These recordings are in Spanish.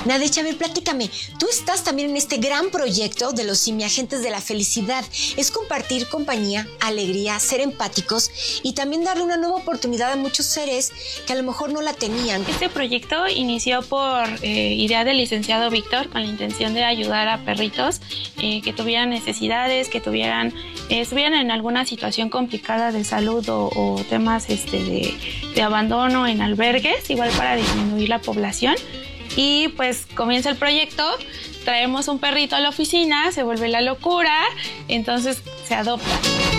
Nadech, a ver, platícame. Tú estás también en este gran proyecto de los simiagentes de la felicidad. Es compartir compañía, alegría, ser empáticos y también darle una nueva oportunidad a muchos seres que a lo mejor no la tenían. Este proyecto inició por idea del licenciado Víctor con la intención de ayudar a perritos que tuvieran necesidades, que estuvieran en alguna situación complicada de salud o temas de abandono en albergues, igual para disminuir la población. Y pues comienza el proyecto, traemos un perrito a la oficina, se vuelve la locura, entonces se adopta.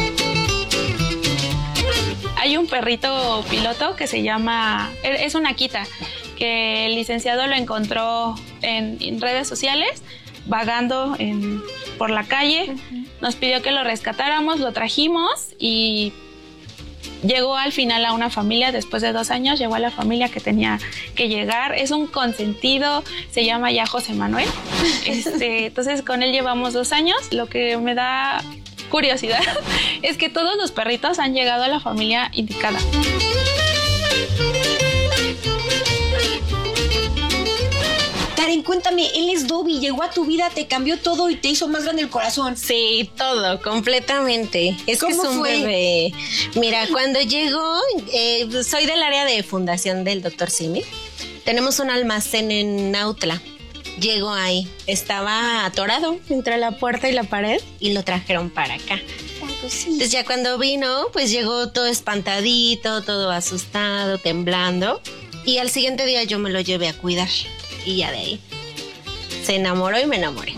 Hay un perrito piloto que se llama, es un Akita, que el licenciado lo encontró en redes sociales, vagando por la calle. Nos pidió que lo rescatáramos, lo trajimos y llegó al final a una familia. Después de 2 años llegó a la familia que tenía que llegar. Es un consentido, se llama ya José Manuel. Entonces con él llevamos 2 años. Lo que me da curiosidad es que todos los perritos han llegado a la familia indicada. Karen, cuéntame, él es Dobby, llegó a tu vida, te cambió todo y te hizo más grande el corazón. Sí, todo, completamente. Es que es un fue? bebé. Mira, cuando llegó, soy del área de fundación del Dr. Simi. Tenemos un almacén en Nautla. Llegó ahí, estaba atorado entre la puerta y la pared y lo trajeron para acá. Entonces ya cuando vino, pues llegó todo espantadito, todo asustado, temblando. Y al siguiente día yo me lo llevé a cuidar. Y ya de ahí se enamoró y me enamoré.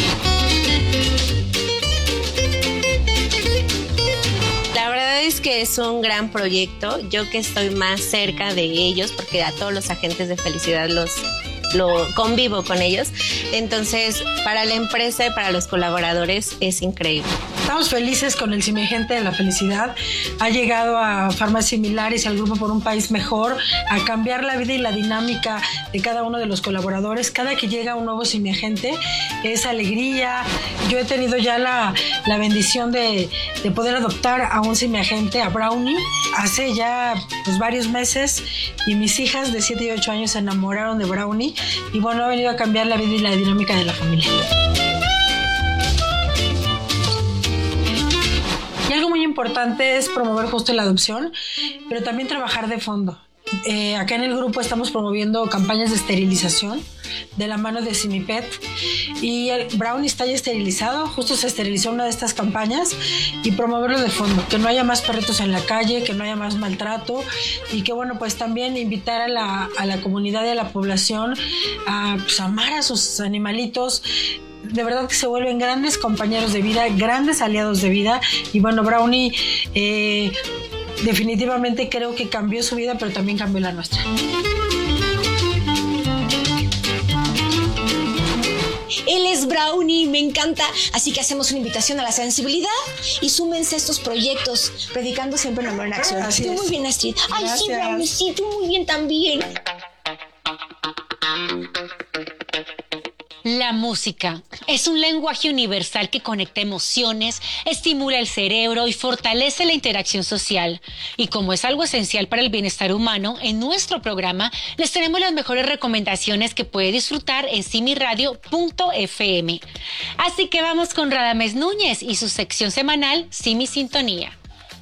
La verdad es que es un gran proyecto. Yo que estoy más cerca de ellos, porque a todos los agentes de felicidad lo convivo con ellos. Entonces, para la empresa y para los colaboradores es increíble. Estamos felices con el Simiagente de la Felicidad. Ha llegado a farmacias similares y al Grupo por un País Mejor a cambiar la vida y la dinámica de cada uno de los colaboradores. Cada que llega un nuevo Simiagente es alegría. Yo he tenido ya la bendición de poder adoptar a un Simiagente, a Brownie, hace ya varios meses, y mis hijas de 7 y 8 años se enamoraron de Brownie y bueno, ha venido a cambiar la vida y la dinámica de la familia. Y algo muy importante es promover justo la adopción, pero también trabajar de fondo. Acá en el grupo estamos promoviendo campañas de esterilización de la mano de Simipet, y el Brownie está ya esterilizado, justo se esterilizó una de estas campañas, y promoverlo de fondo, que no haya más perritos en la calle, que no haya más maltrato, y que bueno, pues también invitar a la comunidad y a la población a amar a sus animalitos. De verdad que se vuelven grandes compañeros de vida, grandes aliados de vida, y bueno, Brownie definitivamente creo que cambió su vida, pero también cambió la nuestra. Él es Brownie, me encanta. Así que hacemos una invitación a la sensibilidad y súmense a estos proyectos, predicando siempre el amor en acción. Así tú es. Muy bien, Astrid. Ay, Gracias. sí, Brownie, sí, tú muy bien también. La música es un lenguaje universal que conecta emociones, estimula el cerebro y fortalece la interacción social. Y como es algo esencial para el bienestar humano, en nuestro programa les tenemos las mejores recomendaciones que puede disfrutar en simiradio.fm. Así que vamos con Radamés Núñez y su sección semanal Simi Sintonía.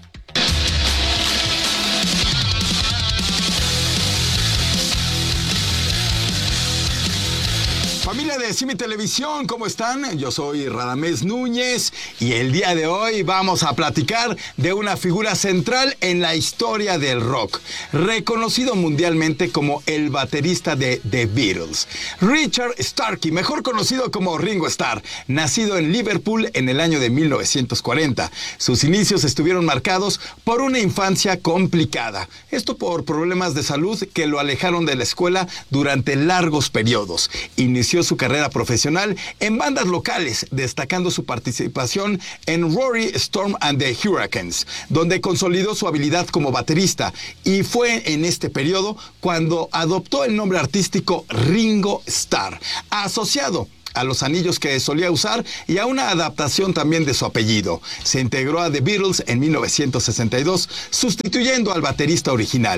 Familia de Simi Televisión, ¿cómo están? Yo soy Radamés Núñez y el día de hoy vamos a platicar de una figura central en la historia del rock, reconocido mundialmente como el baterista de The Beatles, Richard Starkey, mejor conocido como Ringo Starr, nacido en Liverpool en el año de 1940. Sus inicios estuvieron marcados por una infancia complicada, esto por problemas de salud que lo alejaron de la escuela durante largos periodos. Inició su carrera profesional en bandas locales, destacando su participación en Rory, Storm and the Hurricanes, donde consolidó su habilidad como baterista, y fue en este periodo cuando adoptó el nombre artístico Ringo Starr, asociado a los anillos que solía usar y a una adaptación también de su apellido. Se integró a The Beatles en 1962, sustituyendo al baterista original.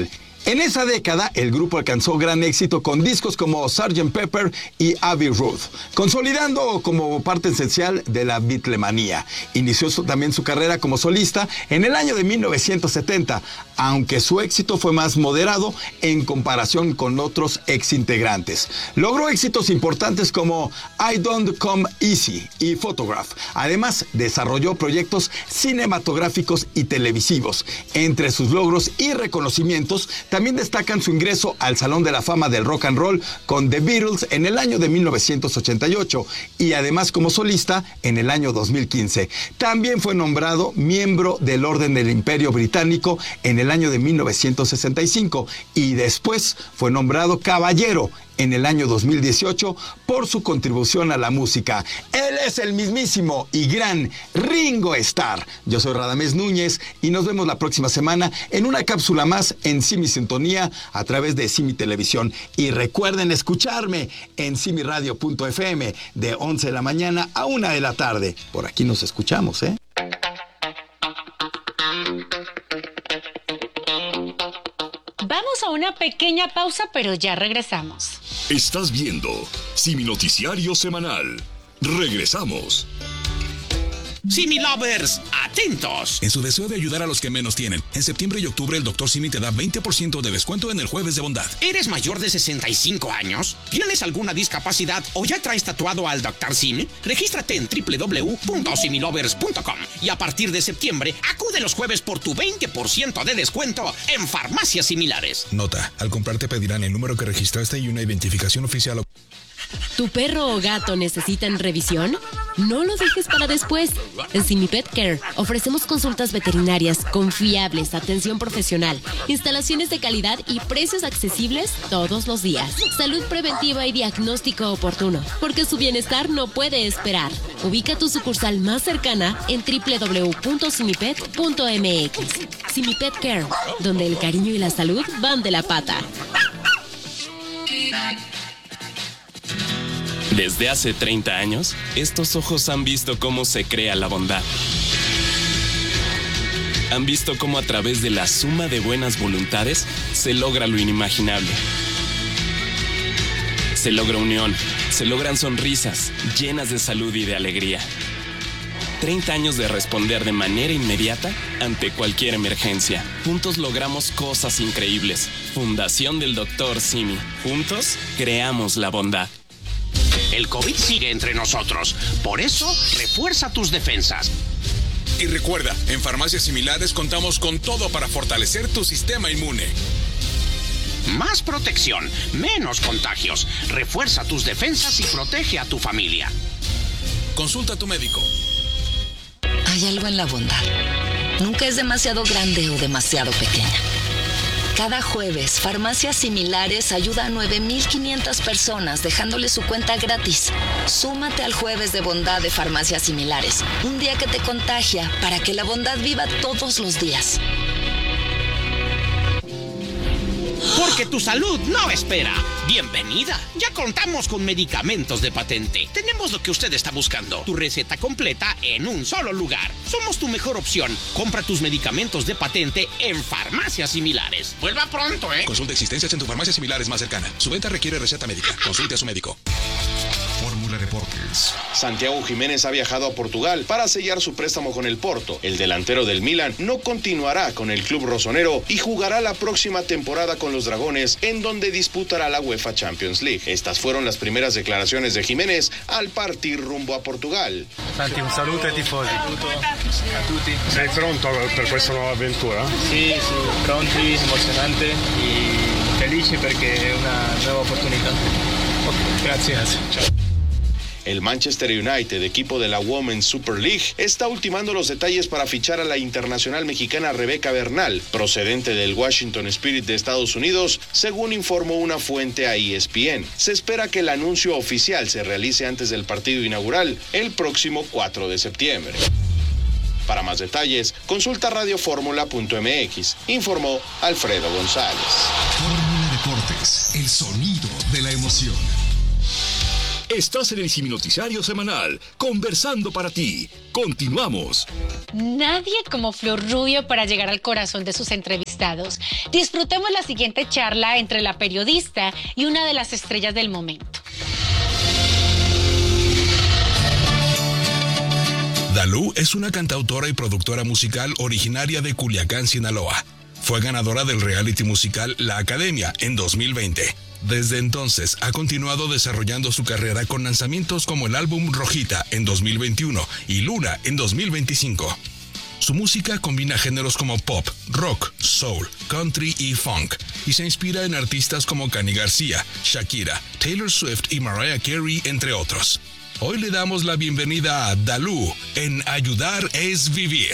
En esa década, el grupo alcanzó gran éxito con discos como Sgt. Pepper y Abbey Road, consolidando como parte esencial de la Beatlemanía. Inició también su carrera como solista en el año de 1970, aunque su éxito fue más moderado en comparación con otros exintegrantes. Logró éxitos importantes como I Don't Come Easy y Photograph. Además, desarrolló proyectos cinematográficos y televisivos. Entre sus logros y reconocimientos, también destacan su ingreso al Salón de la Fama del Rock and Roll con The Beatles en el año de 1988 y además como solista en el año 2015. También fue nombrado miembro del Orden del Imperio Británico en el año de 1965 y después fue nombrado caballero en el año 2018 por su contribución a la música. Él es el mismísimo y gran Ringo Starr. Yo soy Radamés Núñez y nos vemos la próxima semana en una cápsula más en Simi Sintonía a través de Simi Televisión. Y recuerden escucharme en simiradio.fm de 11 de la mañana a 1 de la tarde. Por aquí nos escuchamos, ¿eh? Vamos a una pequeña pausa, pero ya regresamos. Estás viendo Simi Noticiario Semanal. Regresamos. Simi Lovers, atentos. En su deseo de ayudar a los que menos tienen, en septiembre y octubre el Dr. Simi te da 20% de descuento en el Jueves de Bondad. ¿Eres mayor de 65 años? ¿Tienes alguna discapacidad o ya traes tatuado al Dr. Simi? Regístrate en www.similovers.com y a partir de septiembre acude los jueves por tu 20% de descuento en farmacias similares. Nota, al comprar te pedirán el número que registraste y una identificación oficial. ¿Tu perro o gato necesitan revisión? No lo dejes para después. En Simi Pet Care ofrecemos consultas veterinarias confiables, atención profesional, instalaciones de calidad y precios accesibles todos los días. Salud preventiva y diagnóstico oportuno, porque su bienestar no puede esperar. Ubica tu sucursal más cercana en www.simipet.mx. Simi Pet Care, donde el cariño y la salud van de la pata. Desde hace 30 años, estos ojos han visto cómo se crea la bondad. Han visto cómo a través de la suma de buenas voluntades se logra lo inimaginable. Se logra unión, se logran sonrisas llenas de salud y de alegría. 30 años de responder de manera inmediata ante cualquier emergencia. Juntos logramos cosas increíbles. Fundación del Dr. Simi. Juntos creamos la bondad. El COVID sigue entre nosotros. Por eso, refuerza tus defensas. Y recuerda, en Farmacias Similares contamos con todo para fortalecer tu sistema inmune. Más protección, menos contagios. Refuerza tus defensas y protege a tu familia. Consulta a tu médico. Hay algo en la bondad. Nunca es demasiado grande o demasiado pequeña. Cada jueves, Farmacias Similares ayuda a 9,500 personas dejándoles su cuenta gratis. Súmate al Jueves de Bondad de Farmacias Similares. Un día que te contagia para que la bondad viva todos los días. Porque tu salud no espera. Bienvenida. Ya contamos con medicamentos de patente. Tenemos lo que usted está buscando. Tu receta completa en un solo lugar. Somos tu mejor opción. Compra tus medicamentos de patente en Farmacias Similares. Vuelva pronto, ¿eh? Consulta existencias en tu farmacia similares más cercana. Su venta requiere receta médica. Consulte a su médico. Fórmula Deportes. Santiago Jiménez ha viajado a Portugal para sellar su préstamo con el Porto. El delantero del Milan no continuará con el club rosonero y jugará la próxima temporada con los Dragones, en donde disputará la UEFA Champions League. Estas fueron las primeras declaraciones de Jiménez al partir rumbo a Portugal. Santi, un saluto ai tifosi. A tutti. Sei pronto per questa nuova avventura? Sì, pronti, emozionante e felici perché è una nuova opportunità. Gracias. Ciao. El Manchester United, equipo de la Women's Super League, está ultimando los detalles para fichar a la internacional mexicana Rebeca Bernal, procedente del Washington Spirit de Estados Unidos, según informó una fuente a ESPN. Se espera que el anuncio oficial se realice antes del partido inaugural, el próximo 4 de septiembre. Para más detalles, consulta radioformula.mx, informó Alfredo González. Fórmula Deportes, el sonido de la emoción. Estás en el Simi Noticiario Semanal, conversando para ti. Continuamos. Nadie como Flor Rubio para llegar al corazón de sus entrevistas. entrevistados. Disfrutemos la siguiente charla entre la periodista y una de las estrellas del momento. Dalú es una cantautora y productora musical originaria de Culiacán, Sinaloa. Fue ganadora del reality musical La Academia en 2020. Desde entonces ha continuado desarrollando su carrera con lanzamientos como el álbum Rojita en 2021 y Luna en 2025. Su música combina géneros como pop, rock, soul, country y funk, y se inspira en artistas como Cani García, Shakira, Taylor Swift y Mariah Carey, entre otros. Hoy le damos la bienvenida a Dalú en Ayudar es Vivir.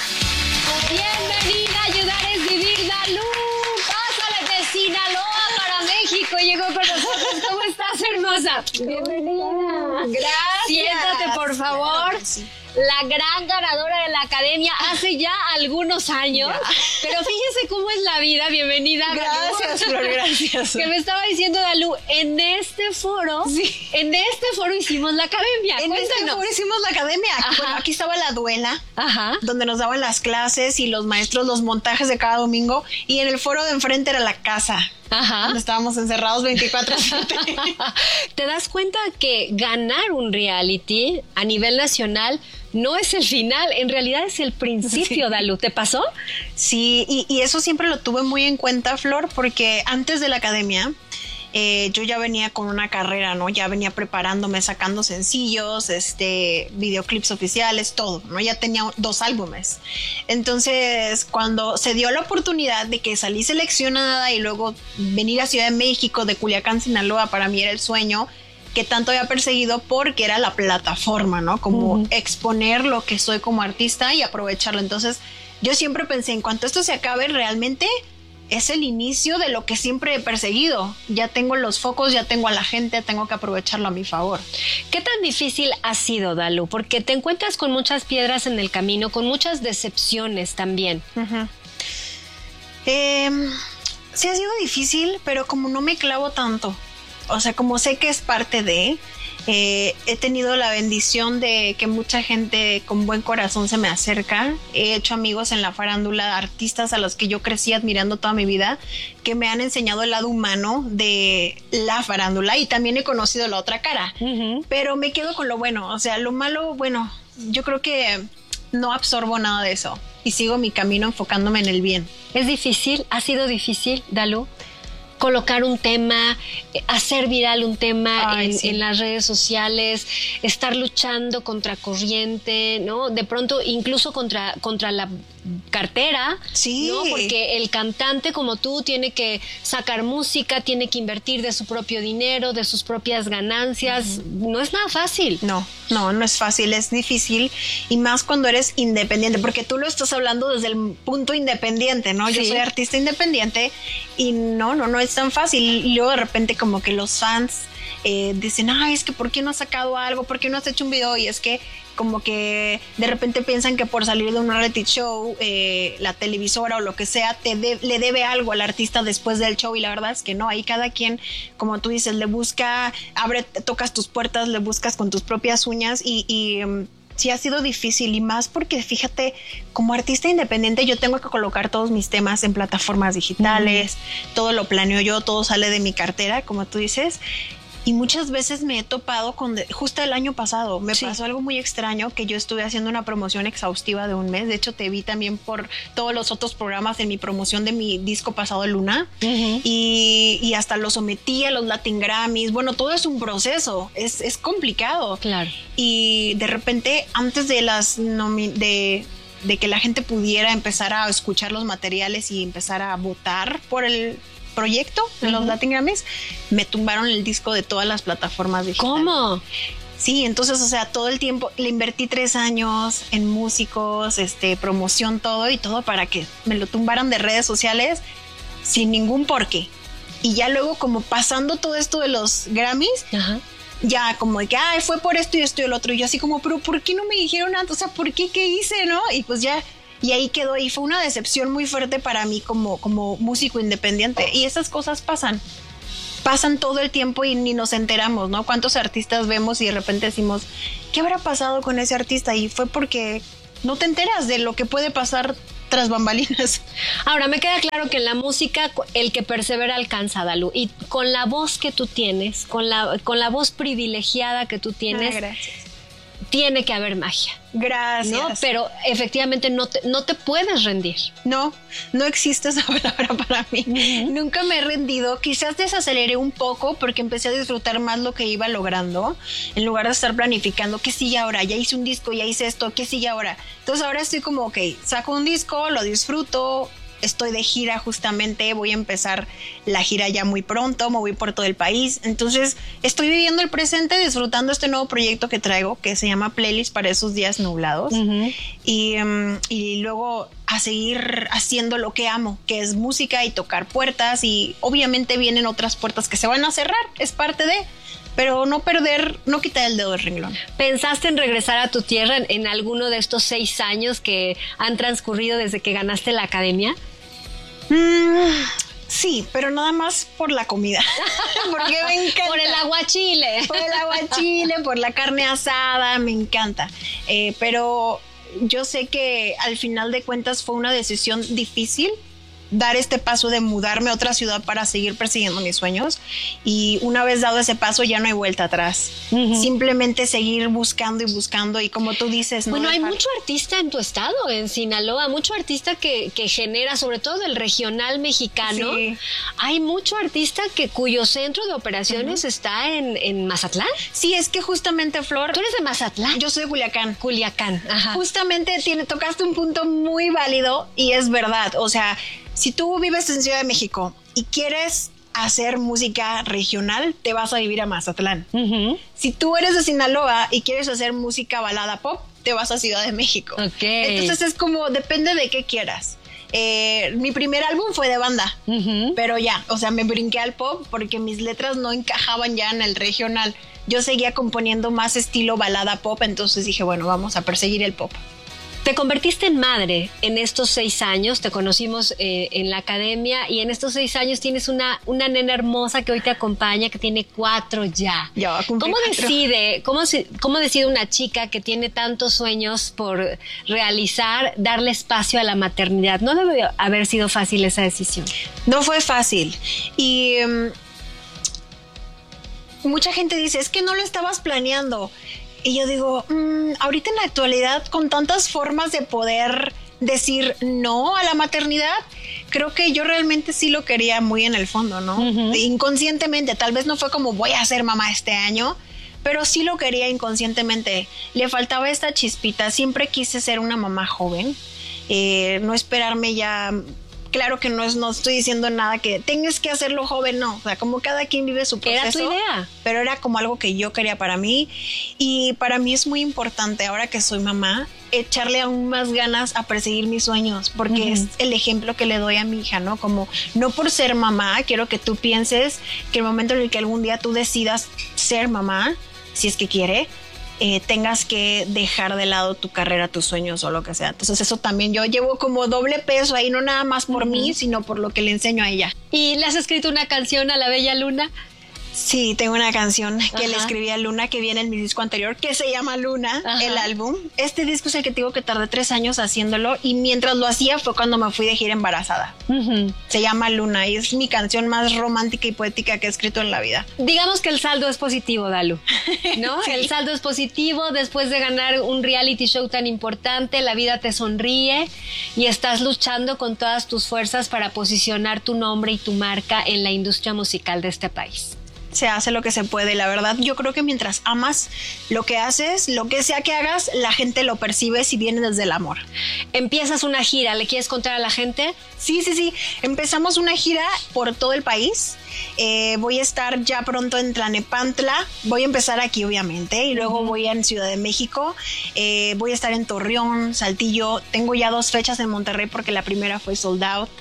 Bienvenida, Ayudar es Vivir, Dalú. Pásale de Sinaloa para México. Llegó con nosotros. ¿Cómo estás, hermosa? Bienvenida. Gracias. Siéntate, por favor. La gran ganadora de la Academia hace ya algunos años. Pero fíjense cómo es la vida. Bienvenida. Gracias, Flor, gracias. Que me estaba diciendo Dalú, en este foro hicimos la Academia. En este foro hicimos la Academia. Bueno, aquí estaba la duela, donde nos daban las clases y los maestros los montajes de cada domingo. Y en el foro de enfrente era la casa. Donde estábamos encerrados 24/7. ¿Te das cuenta que ganar un reality a nivel nacional no es el final? En realidad es el principio, Dalú. ¿Te pasó? Sí, y eso siempre lo tuve muy en cuenta, Flor, porque antes de la Academia yo ya venía con una carrera, ¿no? Ya venía preparándome, sacando sencillos, videoclips oficiales, todo, ¿no? Ya tenía 2 álbumes. Entonces, cuando se dio la oportunidad de que salí seleccionada y luego venir a Ciudad de México, de Culiacán, Sinaloa, para mí era el sueño que tanto había perseguido porque era la plataforma, ¿no? Como exponer lo que soy como artista y aprovecharlo. Entonces, yo siempre pensé, en cuanto esto se acabe, realmente es el inicio de lo que siempre he perseguido. Ya tengo los focos, ya tengo a la gente, tengo que aprovecharlo a mi favor. ¿Qué tan difícil ha sido, Dalú? Porque te encuentras con muchas piedras en el camino, con muchas decepciones también. Sí ha sido difícil, pero como no me clavo tanto. O sea, como sé que es parte de... he tenido la bendición de que mucha gente con buen corazón se me acerca. He hecho amigos en la farándula, artistas a los que yo crecí admirando toda mi vida, que me han enseñado el lado humano de la farándula, y también he conocido la otra cara. Pero me quedo con lo bueno. O sea, lo malo, bueno, yo creo que no absorbo nada de eso y sigo mi camino enfocándome en el bien. ¿Es difícil? ¿Ha sido difícil, Dalú? Colocar un tema, hacer viral un tema en las redes sociales, estar luchando contra corriente, ¿no? De pronto incluso contra la cartera, ¿no? Porque el cantante como tú tiene que sacar música, tiene que invertir de su propio dinero, de sus propias ganancias. No es nada fácil. No es fácil, es difícil, y más cuando eres independiente, porque tú lo estás hablando desde el punto independiente, ¿no? Yo soy artista independiente y no es tan fácil. Y luego de repente como que los fans dicen, es que ¿por qué no has sacado algo? ¿Por qué no has hecho un video? Y es que como que de repente piensan que por salir de un reality show, la televisora o lo que sea, le debe algo al artista después del show, y la verdad es que no. Ahí cada quien, como tú dices, le busca, tocas tus puertas, le buscas con tus propias uñas, y sí ha sido difícil, y más porque fíjate, como artista independiente yo tengo que colocar todos mis temas en plataformas digitales, todo lo planeo yo, todo sale de mi cartera, como tú dices. Y muchas veces me he topado con... Justo el año pasado me pasó algo muy extraño, que yo estuve haciendo una promoción exhaustiva de un mes. De hecho, te vi también por todos los otros programas en mi promoción de mi disco pasado, Luna. Y hasta lo sometí a los Latin Grammys. Bueno, todo es un proceso. Es complicado. Claro. Y de repente, antes de de que la gente pudiera empezar a escuchar los materiales y empezar a votar por el proyecto en los Latin Grammys, me tumbaron el disco de todas las plataformas digitales. ¿Cómo? Sí, entonces, o sea, todo el tiempo le invertí 3 años en músicos, promoción, todo para que me lo tumbaran de redes sociales sin ningún porqué. Y ya luego, como pasando todo esto de los Grammys, ya como de que, fue por esto y esto y el otro. Y yo así como, pero ¿por qué no me dijeron antes? O sea, ¿por qué? ¿Qué hice? ¿No? Y pues ya... Y ahí quedó, y fue una decepción muy fuerte para mí como músico independiente. Y esas cosas pasan todo el tiempo y ni nos enteramos, ¿no? ¿Cuántos artistas vemos y de repente decimos, ¿qué habrá pasado con ese artista? Y fue porque no te enteras de lo que puede pasar tras bambalinas. Ahora, me queda claro que en la música el que persevera alcanza, Dalu. Y con la voz que tú tienes, con la voz privilegiada que tú tienes, gracias. Tiene que haber magia. Gracias. ¿No? Pero efectivamente no te puedes rendir. No existe esa palabra para mí. Nunca me he rendido. Quizás desaceleré un poco porque empecé a disfrutar más lo que iba logrando, en lugar de estar planificando qué sigue ahora. Ya hice un disco, ya hice esto, qué sigue ahora. Entonces ahora estoy como, ok, saco un disco, lo disfruto. Estoy de gira justamente, voy a empezar la gira ya muy pronto, me voy por todo el país. Entonces estoy viviendo el presente, disfrutando este nuevo proyecto que traigo, que se llama Playlist para esos días nublados. Y luego a seguir haciendo lo que amo, que es música y tocar puertas. Y obviamente vienen otras puertas que se van a cerrar, es parte de... Pero no quitar el dedo del renglón. ¿Pensaste en regresar a tu tierra en alguno de estos 6 años que han transcurrido desde que ganaste la academia? Sí, pero nada más por la comida. Porque me encanta. Por el aguachile. Por el aguachile, por la carne asada, me encanta. Pero yo sé que al final de cuentas fue una decisión difícil dar este paso de mudarme a otra ciudad para seguir persiguiendo mis sueños, y una vez dado ese paso ya no hay vuelta atrás. Simplemente seguir buscando y buscando, y como tú dices, bueno, hay mucho artista en tu estado, en Sinaloa, mucho artista que genera, sobre todo del regional mexicano. Sí. Hay mucho artista cuyo centro de operaciones está en Mazatlán. Sí, es que justamente, Flor, tú eres de Mazatlán. Yo soy de Culiacán. Ajá. Justamente tocaste un punto muy válido, y es verdad. O sea, si tú vives en Ciudad de México y quieres hacer música regional, te vas a vivir a Mazatlán. Si tú eres de Sinaloa y quieres hacer música balada pop, te vas a Ciudad de México. Entonces es como, depende de qué quieras. Mi primer álbum fue de banda, pero ya, o sea, me brinqué al pop porque mis letras no encajaban ya en el regional. Yo seguía componiendo más estilo balada pop, entonces dije, bueno, vamos a perseguir el pop. Te convertiste en madre en estos 6 años, te conocimos en la academia, y en estos 6 años tienes una nena hermosa que hoy te acompaña, que tiene 4 ya. ¿Cómo decide una chica que tiene tantos sueños por realizar, darle espacio a la maternidad? No debe haber sido fácil esa decisión. No fue fácil. Y mucha gente dice, es que no lo estabas planeando. Y yo digo, ahorita en la actualidad, con tantas formas de poder decir no a la maternidad, creo que yo realmente sí lo quería muy en el fondo, ¿no? Inconscientemente, tal vez no fue como voy a ser mamá este año, pero sí lo quería inconscientemente. Le faltaba esta chispita. Siempre quise ser una mamá joven, no esperarme ya. Claro que no estoy diciendo nada que tengas que hacerlo joven, no. O sea, como cada quien vive su proceso. Era tu idea. Pero era como algo que yo quería para mí. Y para mí es muy importante, ahora que soy mamá, echarle aún más ganas a perseguir mis sueños, porque es el ejemplo que le doy a mi hija, ¿no? Como, no por ser mamá, quiero que tú pienses que el momento en el que algún día tú decidas ser mamá, si es que quiere, tengas que dejar de lado tu carrera, tus sueños o lo que sea. Entonces eso también yo llevo como doble peso ahí, no nada más por mí, sino por lo que le enseño a ella. ¿Y le has escrito una canción a la bella Luna? Sí, tengo una canción que le escribí a Luna, que viene en mi disco anterior, que se llama Luna, el álbum. Este disco es el que te digo que tardé 3 años haciéndolo, y mientras lo hacía fue cuando me fui de gira embarazada. Se llama Luna y es mi canción más romántica y poética que he escrito en la vida. Digamos que el saldo es positivo, Dalu, ¿no? Sí. El saldo es positivo. Después de ganar un reality show tan importante, la vida te sonríe y estás luchando con todas tus fuerzas para posicionar tu nombre y tu marca en la industria musical de este país. Se hace lo que se puede, la verdad. Yo creo que mientras amas lo que haces, lo que sea que hagas, la gente lo percibe si viene desde el amor. Empiezas una gira, ¿le quieres contar a la gente? Sí. Empezamos una gira por todo el país. Voy a estar ya pronto en Tlalnepantla. Voy a empezar aquí, obviamente, y luego voy en Ciudad de México. Voy a estar en Torreón, Saltillo. Tengo ya 2 fechas en Monterrey porque la primera fue sold out.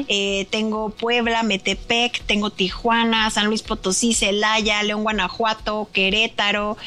Tengo Puebla, Metepec, tengo Tijuana, San Luis Potosí, Celaya, León, Guanajuato, Querétaro.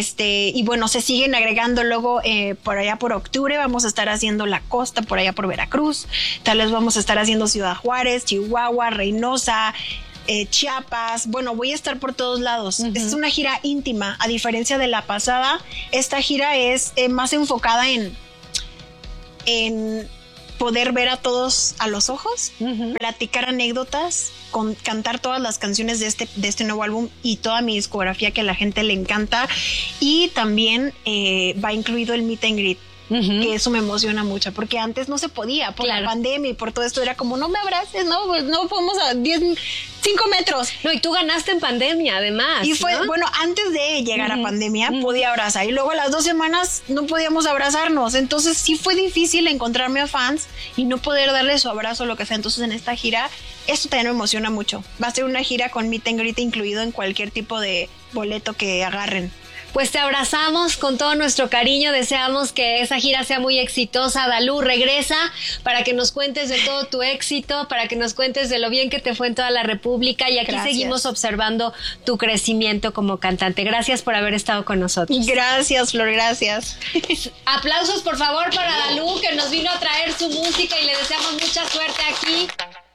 Y bueno, se siguen agregando luego por allá por octubre. Vamos a estar haciendo la costa, por allá por Veracruz. Tal vez vamos a estar haciendo Ciudad Juárez, Chihuahua, Reynosa, Chiapas. Bueno, voy a estar por todos lados. Es una gira íntima, a diferencia de la pasada. Esta gira es más enfocada en poder ver a todos a los ojos, platicar anécdotas, cantar todas las canciones de este nuevo álbum y toda mi discografía que a la gente le encanta. Y también va incluido el meet and greet. Que eso me emociona mucho, porque antes no se podía por la pandemia y por todo esto. Era como, no me abraces, no, pues no podemos a 5 metros. No, y tú ganaste en pandemia, además. Y fue, bueno, antes de llegar a pandemia podía abrazar, y luego a las 2 semanas no podíamos abrazarnos. Entonces sí fue difícil encontrarme a fans y no poder darle su abrazo, lo que sea. Entonces en esta gira, esto también me emociona mucho. Va a ser una gira con meet and greet incluido en cualquier tipo de boleto que agarren. Pues te abrazamos con todo nuestro cariño, deseamos que esa gira sea muy exitosa. Dalú, regresa para que nos cuentes de todo tu éxito, para que nos cuentes de lo bien que te fue en toda la República, y aquí seguimos observando tu crecimiento como cantante. Gracias por haber estado con nosotros. Gracias, Flor, gracias. Aplausos, por favor, para Dalú, que nos vino a traer su música, y le deseamos mucha suerte aquí.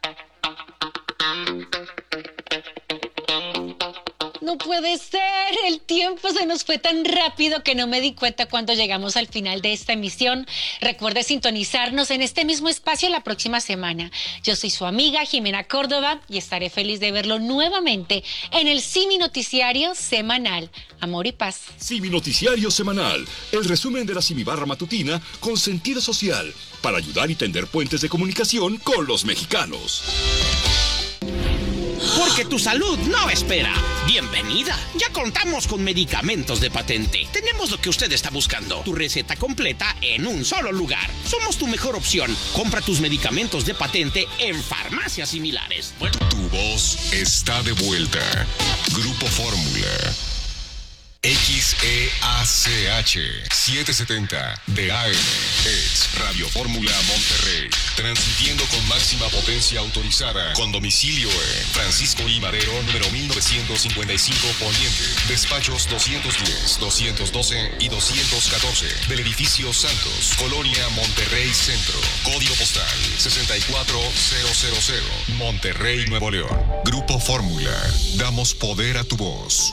No puede ser, el tiempo se nos fue tan rápido que no me di cuenta cuando llegamos al final de esta emisión. Recuerde sintonizarnos en este mismo espacio la próxima semana. Yo soy su amiga Jimena Córdoba y estaré feliz de verlo nuevamente en el Simi Noticiario Semanal. Amor y paz. Simi Noticiario Semanal, el resumen de la Simi Barra Matutina con sentido social, para ayudar y tender puentes de comunicación con los mexicanos. Porque tu salud no espera. Bienvenida. Ya contamos con medicamentos de patente. Tenemos lo que usted está buscando. Tu receta completa en un solo lugar. Somos tu mejor opción. Compra tus medicamentos de patente en farmacias similares. Tu voz está de vuelta. Grupo Fórmula. XEACH 770 de AM es Radio Fórmula Monterrey, transmitiendo con máxima potencia autorizada, con domicilio en Francisco I. Madero, número 1955 Poniente, despachos 210, 212 y 214 del edificio Santos, Colonia Monterrey Centro, código postal 64000, Monterrey, Nuevo León. Grupo Fórmula, damos poder a tu voz.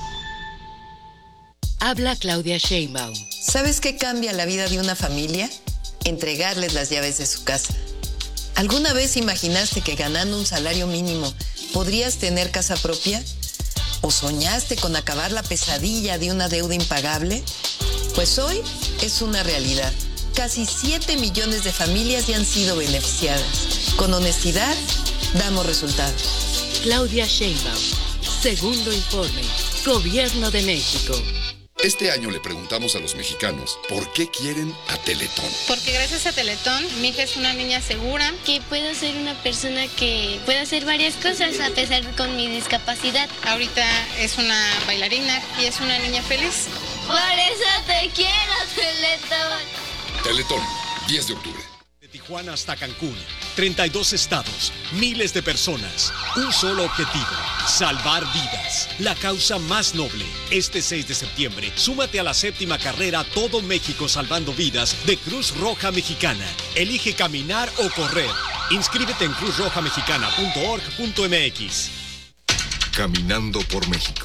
Habla Claudia Sheinbaum. ¿Sabes qué cambia la vida de una familia? Entregarles las llaves de su casa. ¿Alguna vez imaginaste que ganando un salario mínimo podrías tener casa propia? ¿O soñaste con acabar la pesadilla de una deuda impagable? Pues hoy es una realidad. Casi 7 millones de familias ya han sido beneficiadas. Con honestidad, damos resultados. Claudia Sheinbaum. Segundo informe. Gobierno de México. Este año le preguntamos a los mexicanos por qué quieren a Teletón. Porque gracias a Teletón, mi hija es una niña segura. Que puedo ser una persona que pueda hacer varias cosas a pesar con mi discapacidad. Ahorita es una bailarina y es una niña feliz. Por eso te quiero, Teletón. Teletón, 10 de octubre. De Tijuana hasta Cancún, 32 estados, miles de personas, un solo objetivo, salvar vidas, la causa más noble. Este 6 de septiembre, súmate a la 7ª carrera Todo México Salvando Vidas de Cruz Roja Mexicana. Elige caminar o correr. Inscríbete en cruzrojamexicana.org.mx. Caminando por México.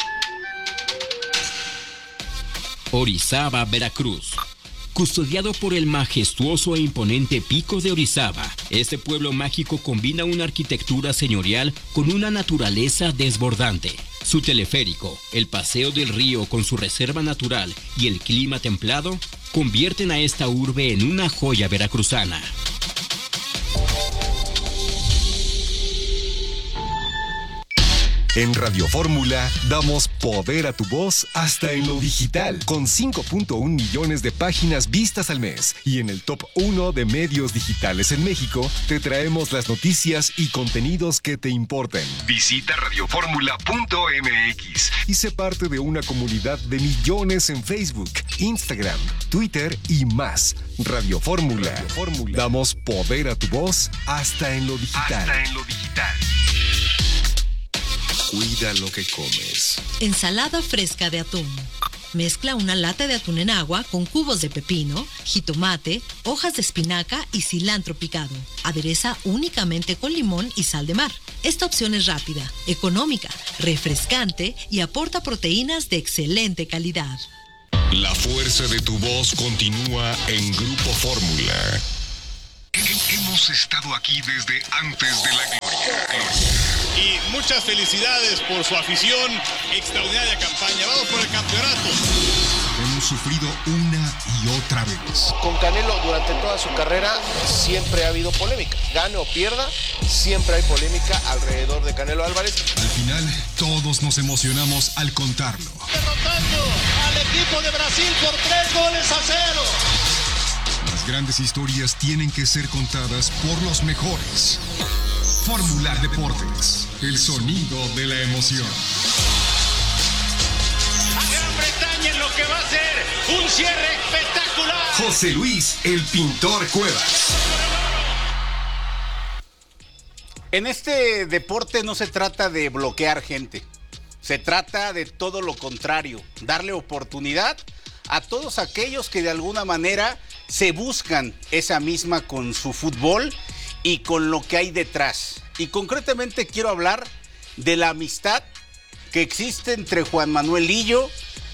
Orizaba, Veracruz. Custodiado por el majestuoso e imponente Pico de Orizaba, este pueblo mágico combina una arquitectura señorial con una naturaleza desbordante. Su teleférico, el paseo del río con su reserva natural y el clima templado convierten a esta urbe en una joya veracruzana. En Radio Fórmula damos poder a tu voz hasta en lo digital, con 5.1 millones de páginas vistas al mes. Y en el top 1 de medios digitales en México, te traemos las noticias y contenidos que te importan. Visita radioformula.mx y sé parte de una comunidad de millones en Facebook, Instagram, Twitter y más. Radio Fórmula. Damos poder a tu voz hasta en lo digital. Cuida lo que comes. Ensalada fresca de atún. Mezcla una lata de atún en agua con cubos de pepino, jitomate, hojas de espinaca y cilantro picado. Adereza únicamente con limón y sal de mar. Esta opción es rápida, económica, refrescante y aporta proteínas de excelente calidad. La fuerza de tu voz continúa en Grupo Fórmula. Hemos estado aquí desde antes de la gloria. Y muchas felicidades por su afición, extraordinaria campaña. Vamos por el campeonato. Hemos sufrido una y otra vez. Con Canelo durante toda su carrera siempre ha habido polémica. Gane o pierda, siempre hay polémica alrededor de Canelo Álvarez. Al final, todos nos emocionamos al contarlo. Derrotando al equipo de Brasil por 3-0. Las grandes historias tienen que ser contadas por los mejores. Fórmula Deportes, el sonido de la emoción. A Gran Bretaña en lo que va a ser un cierre espectacular. José Luis, el Pintor Cuevas. En este deporte no se trata de bloquear gente. Se trata de todo lo contrario, darle oportunidad a todos aquellos que de alguna manera se buscan esa misma con su fútbol y con lo que hay detrás. Y concretamente quiero hablar de la amistad que existe entre Juan Manuel Lillo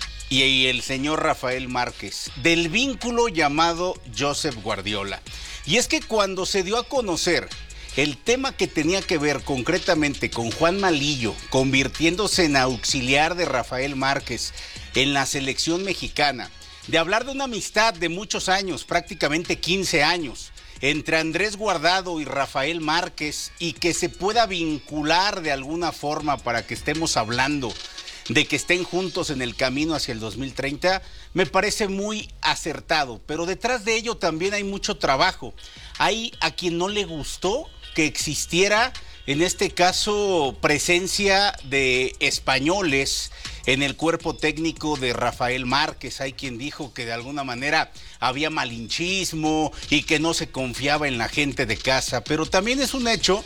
y el señor Rafael Márquez, del vínculo llamado Josep Guardiola. Y es que cuando se dio a conocer el tema que tenía que ver concretamente con Juan Malillo, convirtiéndose en auxiliar de Rafael Márquez en la selección mexicana, de hablar de una amistad de muchos años, prácticamente 15 años, entre Andrés Guardado y Rafael Márquez, y que se pueda vincular de alguna forma para que estemos hablando de que estén juntos en el camino hacia el 2030, me parece muy acertado. Pero detrás de ello también hay mucho trabajo. Hay a quien no le gustó que existiera, en este caso, presencia de españoles en el cuerpo técnico de Rafael Márquez. Hay quien dijo que de alguna manera había malinchismo y que no se confiaba en la gente de casa, pero también es un hecho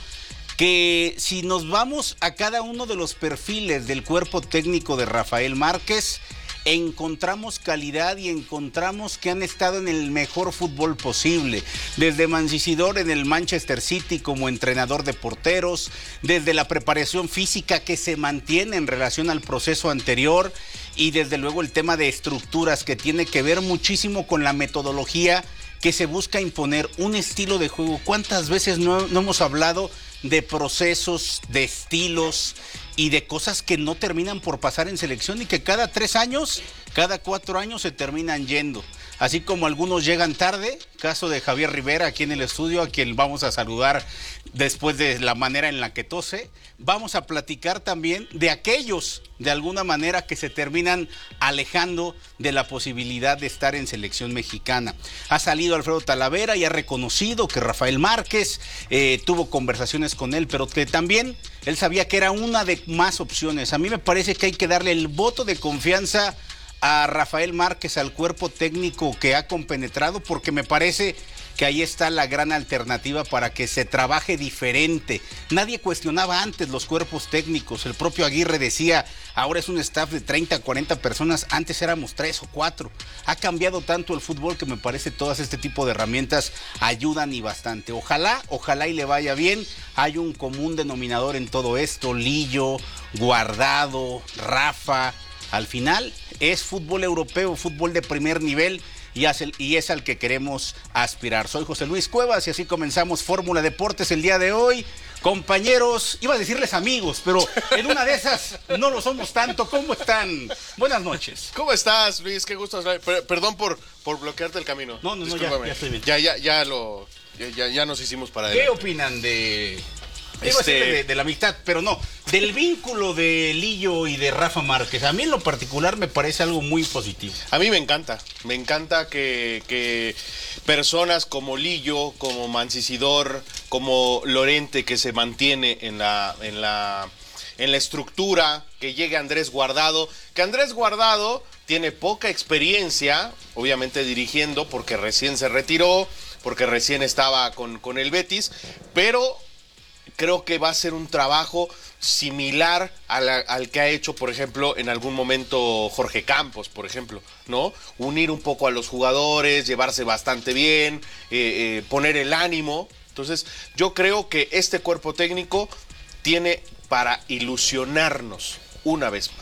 que si nos vamos a cada uno de los perfiles del cuerpo técnico de Rafael Márquez, encontramos calidad y encontramos que han estado en el mejor fútbol posible, desde Mancisidor en el Manchester City como entrenador de porteros, desde la preparación física que se mantiene en relación al proceso anterior y desde luego el tema de estructuras que tiene que ver muchísimo con la metodología que se busca imponer, un estilo de juego. ¿Cuántas veces no hemos hablado de procesos, de estilos y de cosas que no terminan por pasar en selección y que cada 3 años, cada 4 años se terminan yendo? Así como algunos llegan tarde, caso de Javier Rivera aquí en el estudio, a quien vamos a saludar después de la manera en la que tose. Vamos a platicar también de aquellos, de alguna manera, que se terminan alejando de la posibilidad de estar en selección mexicana. Ha salido Alfredo Talavera y ha reconocido que Rafael Márquez tuvo conversaciones con él, pero que también él sabía que era una de más opciones. A mí me parece que hay que darle el voto de confianza a Rafael Márquez, al cuerpo técnico que ha compenetrado, porque me parece que ahí está la gran alternativa para que se trabaje diferente. Nadie cuestionaba antes los cuerpos técnicos. El propio Aguirre decía, ahora es un staff de 30, 40 personas, antes éramos 3 o 4. Ha cambiado tanto el fútbol que me parece todas este tipo de herramientas ayudan y bastante. Ojalá y le vaya bien. Hay un común denominador en todo esto, Lillo, Guardado, Rafa. Al final es fútbol europeo, fútbol de primer nivel y es al que queremos aspirar. Soy José Luis Cuevas y así comenzamos Fórmula Deportes el día de hoy. Compañeros, iba a decirles amigos, pero en una de esas no lo somos tanto. ¿Cómo están? Buenas noches. ¿Cómo estás, Luis? Qué gusto. Perdón por bloquearte el camino. No, ya estoy bien. Ya nos hicimos para adelante. ¿Qué opinan de la amistad, pero no, del vínculo de Lillo y de Rafa Márquez? A mí en lo particular me parece algo muy positivo. A mí me encanta que personas como Lillo, como Mancisidor, como Lorente, que se mantiene en la estructura, que llegue Andrés Guardado, que Andrés Guardado tiene poca experiencia, obviamente dirigiendo, porque recién se retiró, porque recién estaba con el Betis, pero creo que va a ser un trabajo similar al que ha hecho, por ejemplo, en algún momento Jorge Campos, por ejemplo, ¿no? Unir un poco a los jugadores, llevarse bastante bien, poner el ánimo. Entonces, yo creo que este cuerpo técnico tiene para ilusionarnos una vez más.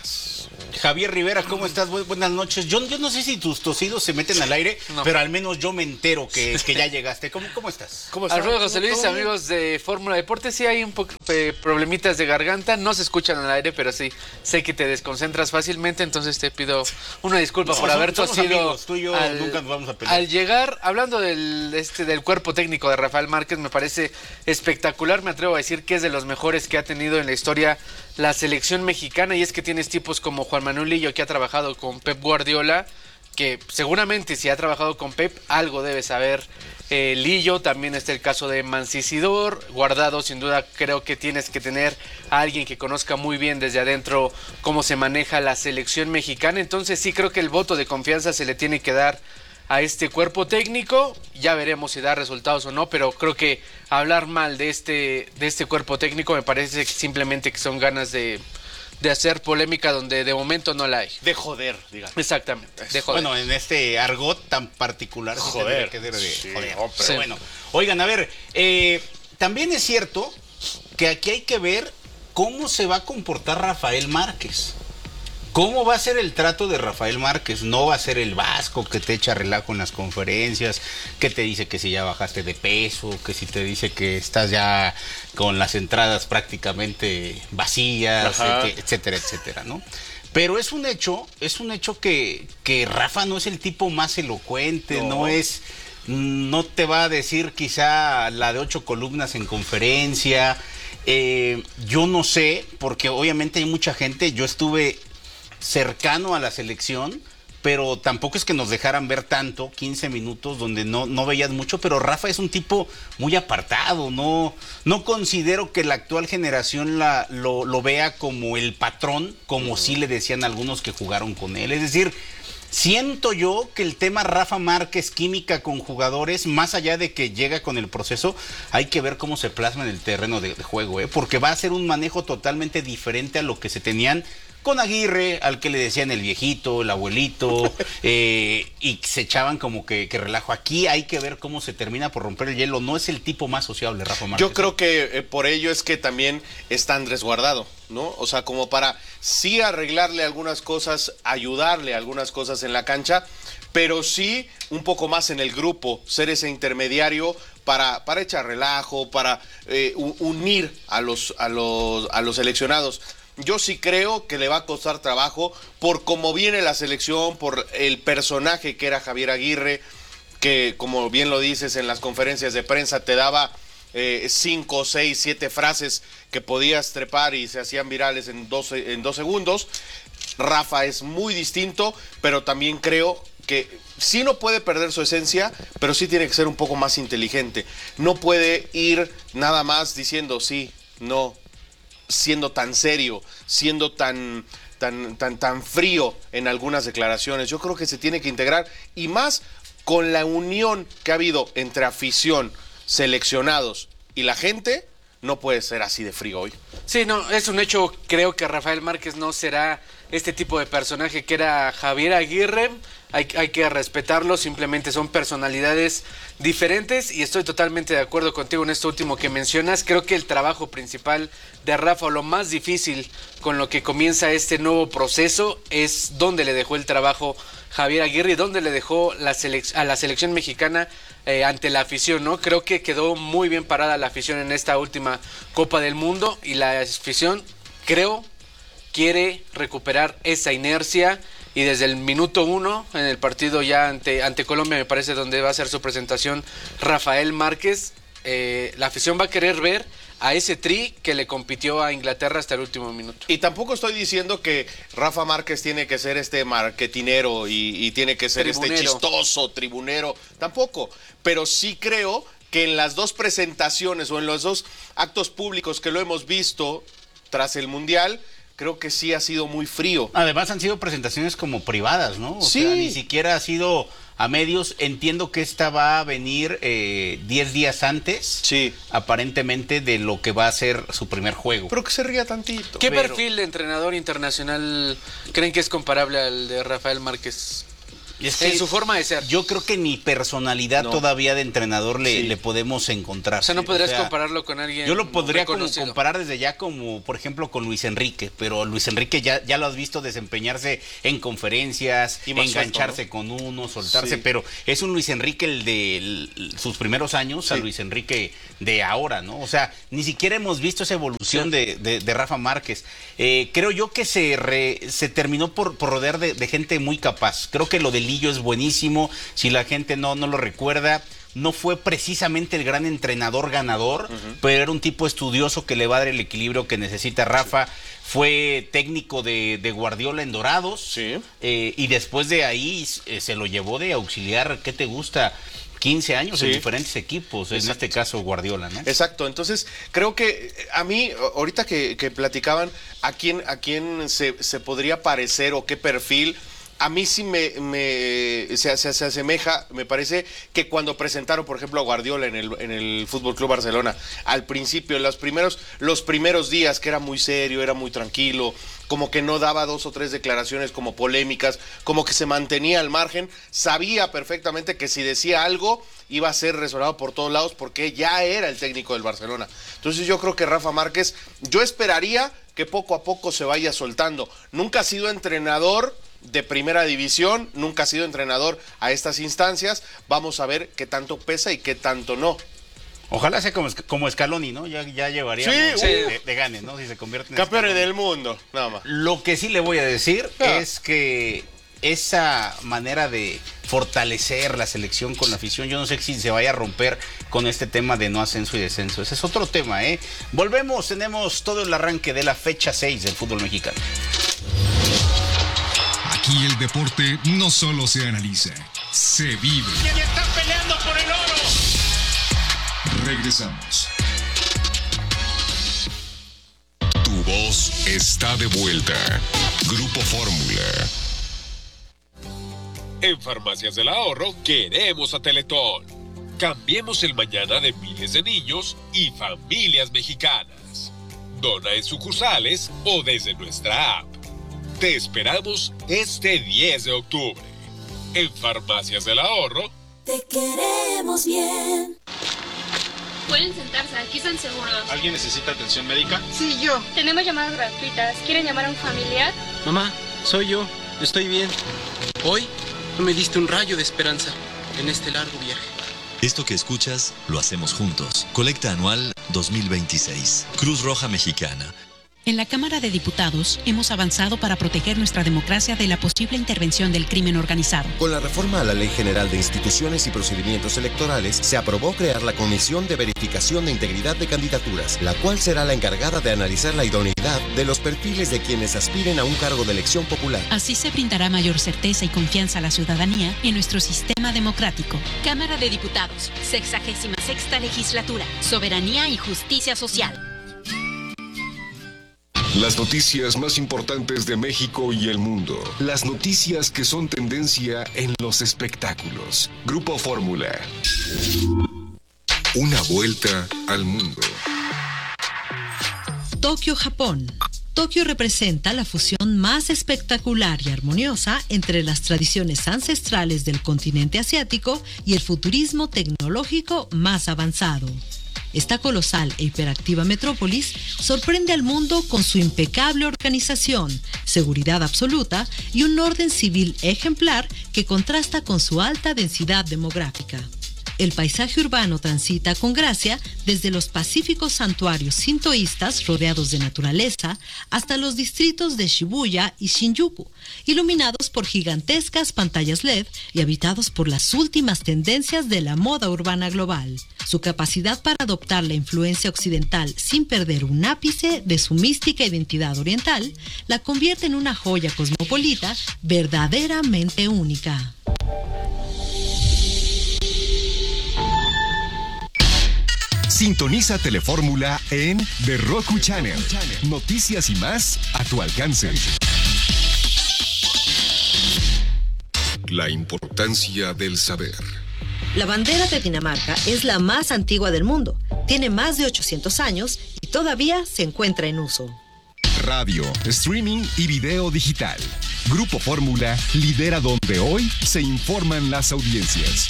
Javier Rivera, ¿cómo estás? Buenas noches. Yo no sé si tus tosidos se meten al aire, pero al menos yo me entero que ya llegaste. ¿Cómo estás? Alfredo José Luis, amigos de Fórmula Deportes, sí hay un poco problemitas de garganta, no se escuchan al aire, pero sí, sé que te desconcentras fácilmente, entonces te pido una disculpa por haber tosido. Amigos, tú y yo nunca nos vamos a pelear. Al llegar, hablando del cuerpo técnico de Rafael Márquez, me parece espectacular, me atrevo a decir que es de los mejores que ha tenido en la historia la selección mexicana, y es que tienes tipos como Juan Manuel Lillo, que ha trabajado con Pep Guardiola, que seguramente si ha trabajado con Pep, algo debe saber Lillo. También está el caso de Mancisidor, Guardado, sin duda creo que tienes que tener a alguien que conozca muy bien desde adentro cómo se maneja la selección mexicana, entonces sí creo que el voto de confianza se le tiene que dar a este cuerpo técnico. Ya veremos si da resultados o no, pero creo que hablar mal de este cuerpo técnico me parece simplemente que son ganas de hacer polémica donde de momento no la hay. De joder, digamos. Exactamente, de joder. Bueno, en este argot tan particular. Joder. Que de sí, joder. No, pero bueno, oigan, a ver, también es cierto que aquí hay que ver cómo se va a comportar Rafael Márquez. ¿Cómo va a ser el trato de Rafael Márquez? No va a ser el vasco que te echa relajo en las conferencias, que te dice que si ya bajaste de peso, que si te dice que estás ya con las entradas prácticamente vacías, etcétera, etcétera, ¿no? Pero es un hecho que Rafa no es el tipo más elocuente, no te va a decir quizá la de 8 columnas en conferencia. Yo no sé, porque obviamente hay mucha gente, yo estuve cercano a la selección, pero tampoco es que nos dejaran ver tanto, 15 minutos donde no veías mucho, pero Rafa es un tipo muy apartado, no considero que la actual generación lo vea como el patrón, como sí le decían algunos que jugaron con él, es decir, siento yo que el tema Rafa Márquez, química con jugadores, más allá de que llega con el proceso, hay que ver cómo se plasma en el terreno de juego, porque va a ser un manejo totalmente diferente a lo que se tenían con Aguirre, al que le decían el viejito, el abuelito, y se echaban como que relajo. Aquí hay que ver cómo se termina por romper el hielo. No es el tipo más sociable, Rafa Márquez. Yo creo que por ello es que también está resguardado, ¿no? O sea, como para sí arreglarle algunas cosas, ayudarle algunas cosas en la cancha, pero sí un poco más en el grupo, ser ese intermediario para echar relajo, para unir a los seleccionados. Yo sí creo que le va a costar trabajo por cómo viene la selección, por el personaje que era Javier Aguirre, que como bien lo dices en las conferencias de prensa te daba 5, 6, 7 frases que podías trepar y se hacían virales en 2 segundos. Rafa es muy distinto, pero también creo que sí no puede perder su esencia, pero sí tiene que ser un poco más inteligente. No puede ir nada más diciendo sí, no, siendo tan serio, siendo tan frío en algunas declaraciones. Yo creo que se tiene que integrar, y más con la unión que ha habido entre afición, seleccionados y la gente, no puede ser así de frío hoy. Sí, no, es un hecho. Creo que Rafael Márquez no será este tipo de personaje que era Javier Aguirre. Hay que respetarlo, simplemente son personalidades diferentes, y estoy totalmente de acuerdo contigo en esto último que mencionas. Creo que el trabajo principal de Rafa, o lo más difícil con lo que comienza este nuevo proceso, es dónde le dejó el trabajo Javier Aguirre y dónde le dejó a la selección mexicana ante la afición, ¿no? Creo que quedó muy bien parada la afición en esta última Copa del Mundo, y la afición, creo, quiere recuperar esa inercia. Y desde el minuto 1 en el partido ya ante Colombia, me parece, donde va a hacer su presentación Rafael Márquez, la afición va a querer ver a ese tri que le compitió a Inglaterra hasta el último minuto. Y tampoco estoy diciendo que Rafa Márquez tiene que ser este marketinero y tiene que ser tribunero, este chistoso, tribunero, tampoco. Pero sí creo que en las 2 presentaciones o en los 2 actos públicos que lo hemos visto tras el Mundial, creo que sí ha sido muy frío. Además han sido presentaciones como privadas, ¿no? O sí. sea, ni siquiera ha sido a medios. Entiendo que esta va a venir 10 días antes, sí, aparentemente, de lo que va a ser su primer juego. Pero que se ría tantito. ¿Qué perfil de entrenador internacional creen que es comparable al de Rafael Márquez? en su forma de ser. Yo creo que ni personalidad todavía de entrenador le podemos encontrar. O sea, no podrías compararlo con alguien. Yo lo podría comparar desde ya como, por ejemplo, con Luis Enrique, pero Luis Enrique ya lo has visto desempeñarse en conferencias, engancharse con uno, soltarse, pero es un Luis Enrique el de sus primeros años a Luis Enrique de ahora, ¿no? O sea, ni siquiera hemos visto esa evolución de Rafa Márquez. Creo yo que se terminó por rodear de gente muy capaz. Creo que lo de Lillo es buenísimo. Si la gente no lo recuerda, no fue precisamente el gran entrenador ganador, pero era un tipo estudioso que le va a dar el equilibrio que necesita Rafa. Fue técnico de Guardiola en Dorados, y después de ahí se lo llevó de auxiliar, ¿qué te gusta? 15 años en diferentes equipos, en este caso Guardiola, ¿no? Exacto, entonces creo que a mí, ahorita que platicaban a quién se podría parecer o qué perfil, a mí sí se asemeja, me parece que cuando presentaron, por ejemplo, a Guardiola en el Fútbol Club Barcelona, al principio, los primeros días, que era muy serio, era muy tranquilo, como que no daba 2 o 3 declaraciones como polémicas, como que se mantenía al margen, sabía perfectamente que si decía algo iba a ser resonado por todos lados porque ya era el técnico del Barcelona. Entonces yo creo que Rafa Márquez, yo esperaría que poco a poco se vaya soltando. Nunca ha sido entrenador de primera división, nunca ha sido entrenador a estas instancias. Vamos a ver qué tanto pesa y qué tanto no. Ojalá sea como Scaloni, ¿no? Ya llevaríamos de gane, ¿no? Si se convierte en campeones del mundo, nada más. Lo que sí le voy a decir es que esa manera de fortalecer la selección con la afición, yo no sé si se vaya a romper con este tema de no ascenso y descenso. Ese es otro tema, ¿eh? Volvemos, tenemos todo el arranque de la fecha 6 del fútbol mexicano. Aquí el deporte no solo se analiza, se vive. ¡Y están peleando por el oro! Regresamos. Tu voz está de vuelta. Grupo Fórmula. En Farmacias del Ahorro queremos a Teletón. Cambiemos el mañana de miles de niños y familias mexicanas. Dona en sucursales o desde nuestra app. Te esperamos este 10 de octubre. En Farmacias del Ahorro. Te queremos bien. Pueden sentarse, aquí están seguros. ¿Alguien necesita atención médica? Sí, yo. Tenemos llamadas gratuitas. ¿Quieren llamar a un familiar? Mamá, soy yo. Estoy bien. Hoy me diste un rayo de esperanza en este largo viaje. Esto que escuchas lo hacemos juntos. Colecta anual 2026. Cruz Roja Mexicana. En la Cámara de Diputados hemos avanzado para proteger nuestra democracia de la posible intervención del crimen organizado. Con la reforma a la Ley General de Instituciones y Procedimientos Electorales, se aprobó crear la Comisión de Verificación de Integridad de Candidaturas, la cual será la encargada de analizar la idoneidad de los perfiles de quienes aspiren a un cargo de elección popular. Así se brindará mayor certeza y confianza a la ciudadanía en nuestro sistema democrático. Cámara de Diputados, 66ª Legislatura, Soberanía y Justicia Social. Las noticias más importantes de México y el mundo. Las noticias que son tendencia en los espectáculos. Grupo Fórmula. Una vuelta al mundo. Tokio, Japón. Tokio representa la fusión más espectacular y armoniosa entre las tradiciones ancestrales del continente asiático y el futurismo tecnológico más avanzado. Esta colosal e hiperactiva metrópolis sorprende al mundo con su impecable organización, seguridad absoluta y un orden civil ejemplar que contrasta con su alta densidad demográfica. El paisaje urbano transita con gracia desde los pacíficos santuarios sintoístas rodeados de naturaleza hasta los distritos de Shibuya y Shinjuku, iluminados por gigantescas pantallas LED y habitados por las últimas tendencias de la moda urbana global. Su capacidad para adoptar la influencia occidental sin perder un ápice de su mística identidad oriental la convierte en una joya cosmopolita verdaderamente única. Sintoniza Telefórmula en The Roku Channel. Noticias y más a tu alcance. La importancia del saber. La bandera de Dinamarca es la más antigua del mundo. Tiene más de 800 años y todavía se encuentra en uso. Radio, streaming y video digital. Grupo Fórmula lidera donde hoy se informan las audiencias.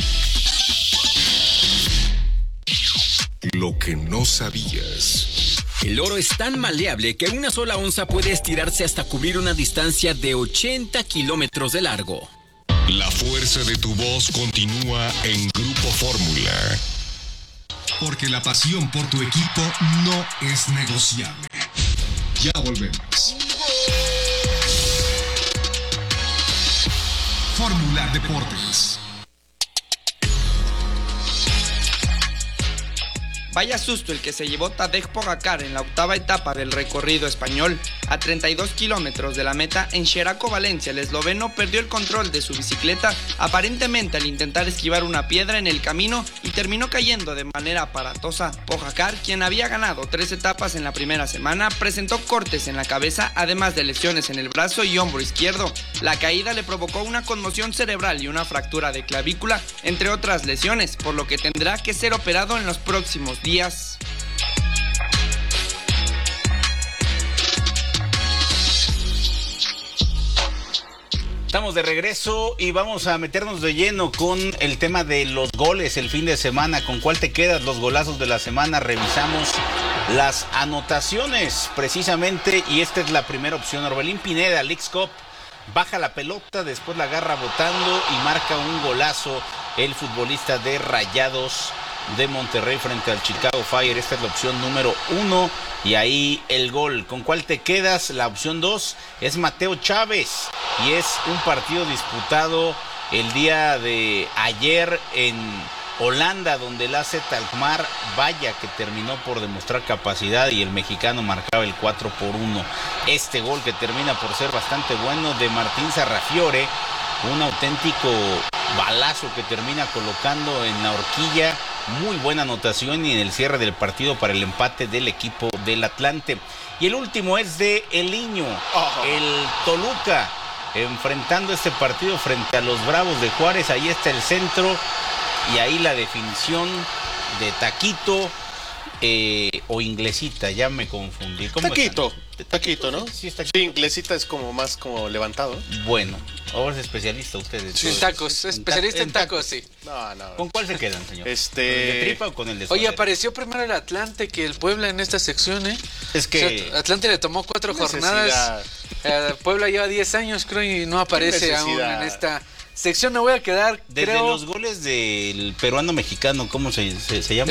Lo que no sabías. El oro es tan maleable que una sola onza puede estirarse hasta cubrir una distancia de 80 kilómetros de largo. La fuerza de tu voz continúa en Grupo Fórmula. Porque la pasión por tu equipo no es negociable. Ya volvemos. Fórmula Deportes. Vaya susto el que se llevó Tadej Pogačar en la octava etapa del recorrido español. A 32 kilómetros de la meta, en Xeraco, Valencia, el esloveno perdió el control de su bicicleta, aparentemente al intentar esquivar una piedra en el camino, y terminó cayendo de manera aparatosa. Pogačar, quien había ganado 3 etapas en la primera semana, presentó cortes en la cabeza, además de lesiones en el brazo y hombro izquierdo. La caída le provocó una conmoción cerebral y una fractura de clavícula, entre otras lesiones, por lo que tendrá que ser operado en los próximos días. Estamos de regreso y vamos a meternos de lleno con el tema de los goles el fin de semana. ¿Con cuál te quedas? Los golazos de la semana. Revisamos las anotaciones precisamente y esta es la primera opción. Orbelín Pineda, Leagues Cup, baja la pelota, después la agarra botando y marca un golazo el futbolista de Rayados de Monterrey frente al Chicago Fire. Esta es la opción número 1 y ahí el gol. ¿Con cuál te quedas? La opción 2 es Mateo Chávez y es un partido disputado el día de ayer en Holanda, donde el AZ Alkmaar, vaya que terminó por demostrar capacidad y el mexicano marcaba el 4-1. Este gol que termina por ser bastante bueno de Martín Sarrafiore, un auténtico balazo que termina colocando en la horquilla. Muy buena anotación y en el cierre del partido para el empate del equipo del Atlante. Y el último es de Eliño, el Toluca, enfrentando este partido frente a los Bravos de Juárez. Ahí está el centro y ahí la definición de Taquito o Inglesita, ya me confundí. Taquito, ¿no? Sí, está aquí. Sí, Inglesita es como más como levantado. Bueno, ahora es especialista ustedes. Sí, en tacos, especialista en tacos, sí. No. ¿Con cuál se quedan, señor? ¿Con el de tripa o con el de suadero? Oye, apareció primero el Atlante que el Puebla en esta sección, ¿eh? Es que... O sea, Atlante le tomó 4 jornadas. Puebla lleva 10 años, creo, y no aparece aún en esta sección. Me voy a quedar, desde los goles del peruano-mexicano, ¿cómo se llama?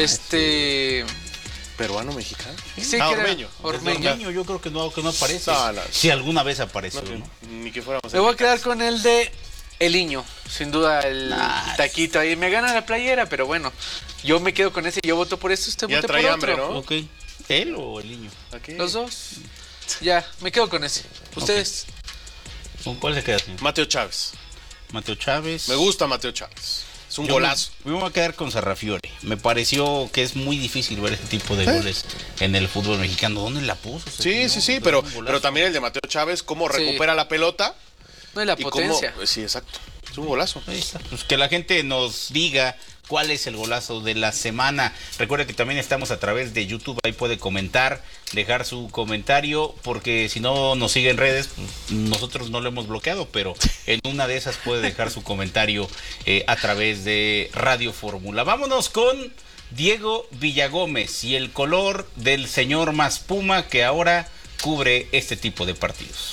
¿Peruano-mexicano? Sí, Ormeño. Yo creo que no aparece. No. Si alguna vez apareció, ¿no? Ni que fuéramos. Me voy a quedar con el de Eliño, sin duda el Taquito. Ahí me gana la playera, pero bueno, yo me quedo con ese. Yo voto por eso, usted vote por otro. Hambre, ¿no? Ok. ¿Él o Eliño? Okay. Los dos. Ya, me quedo con ese. ¿Ustedes? Okay. ¿Con cuál se queda, señor? Mateo Chávez. Me gusta Mateo Chávez. Es un golazo. Me voy a quedar con Sarrafiore. Me pareció que es muy difícil ver este tipo de goles en el fútbol mexicano. ¿Dónde la puso? Sí, pero también el de Mateo Chávez, cómo recupera la pelota. No, y la potencia. Sí, exacto. Es un golazo. Ahí está. Pues que la gente nos diga cuál es el golazo de la semana. Recuerde que también estamos a través de YouTube, ahí puede comentar, dejar su comentario, porque si no nos sigue en redes, pues nosotros no lo hemos bloqueado, pero en una de esas puede dejar su comentario a través de Radio Fórmula. Vámonos con Diego Villagómez y el color del señor Maspuma, que ahora cubre este tipo de partidos.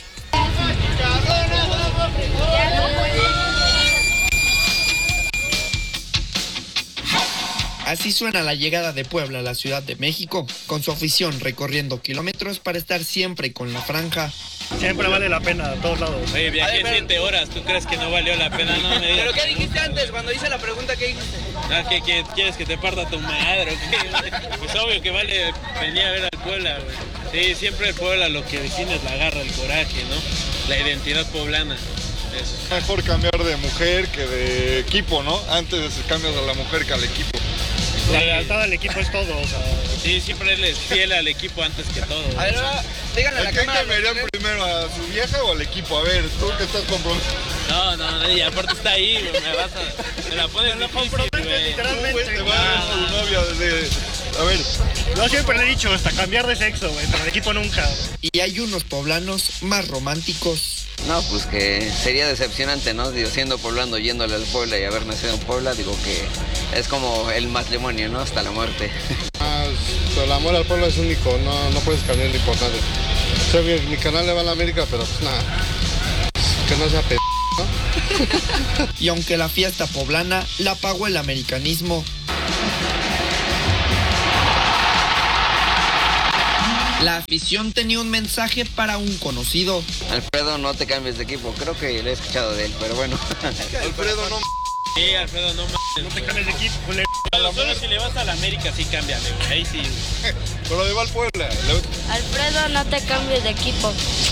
Así suena la llegada de Puebla a la Ciudad de México, con su afición recorriendo kilómetros para estar siempre con la franja. Siempre vale la pena a todos lados. Oye, viajé 7 horas, ¿tú crees que no valió la pena? No me digas. ¿Pero qué dijiste antes cuando hice la pregunta? ¿Qué dijiste? ¿Qué quieres que te parta tu madre o qué? Pues obvio que vale venir a ver al Puebla, güey. Sí, siempre el Puebla lo que define es la garra, el coraje, ¿no? La identidad poblana. Eso. Mejor cambiar de mujer que de equipo, ¿no? Antes cambias a la mujer que al equipo. La lealtad al equipo es todo, o sea. Sí, siempre él es fiel al equipo antes que todo. A ver, díganle a la cámara. ¿A quién cambiarían primero, a su vieja o al equipo? A ver, tú que estás comprometido. No, y aparte está ahí, me la pones difícil, güey. Literalmente. Te va a ver a su novia desde... A ver. Yo siempre le he dicho, hasta cambiar de sexo, güey, pero el equipo nunca. Y hay unos poblanos más románticos. No, pues que sería decepcionante, ¿no? Digo, siendo poblano, yéndole al Puebla y haber nacido en Puebla, digo que es como el matrimonio, ¿no? Hasta la muerte. El amor al pueblo es único, no puedes cambiar de importante. O sea, mi canal le va a la América, pero pues nada, que no sea ¿no? Y aunque la fiesta poblana la pagó el americanismo. La afición tenía un mensaje para un conocido. Alfredo, no te cambies de equipo. Creo que lo he escuchado de él, pero bueno. Alfredo, no. Sí, Alfredo, no te cambies de equipo, culero. Solo si le vas a la América, sí cámbiale, güey. Ahí sí. Pero le va al Puebla. Alfredo, no te cambies de equipo.